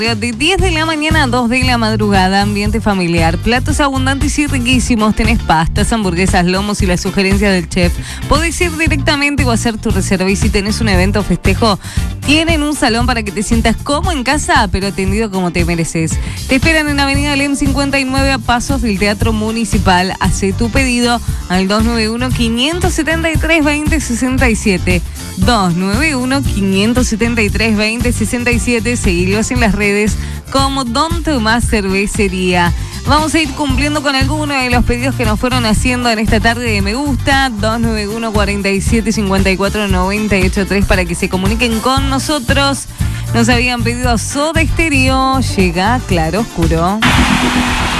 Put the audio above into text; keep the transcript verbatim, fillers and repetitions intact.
De diez de la mañana a dos de la madrugada, ambiente familiar, platos abundantes y riquísimos, tenés pastas, hamburguesas, lomos y las sugerencias del chef. Podés ir directamente o hacer tu reserva y si tenés un evento o festejo, tienen un salón para que te sientas como en casa, pero atendido como te mereces. Te esperan en Avenida Lem cincuenta y nueve a pasos del Teatro Municipal. Hacé tu pedido al dos nueve uno, cinco siete tres, dos cero seis siete. dos nueve uno, cinco siete tres, dos cero seis siete. Seguilos en las redes como Don Tomás Cervecería. Vamos a ir cumpliendo con algunos de los pedidos que nos fueron haciendo en esta tarde de Me Gusta. dos nueve uno, cuatro siete, cinco cuatro, nueve ocho tres para que se comuniquen con nosotros. Nos habían pedido Soda Stereo. Llega Claro Oscuro.